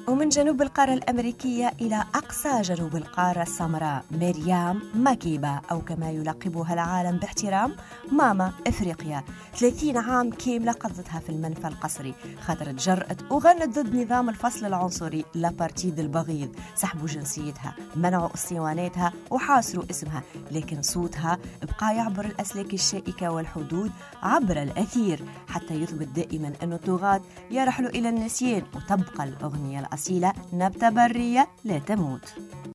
ومن جنوب القارة الأمريكية إلى أقصى جنوب القارة السمراء، مريم ماكيبة أو كما يلقبها العالم باحترام ماما إفريقيا. 30 عام كاملة قضتها في المنفى القصري، خاطر تجرأت وغنت ضد نظام الفصل العنصري لابارتيد البغيض. سحبوا جنسيتها، منعوا اسطواناتها وحاصروا اسمها، لكن صوتها بقى يعبر الأسلاك الشائكة والحدود عبر الأثير، حتى يثبت دائما أن الطغاة يرحلوا إلى النسيان، وتبقى الأغنية الأصيلة نبتة برية لا تموت.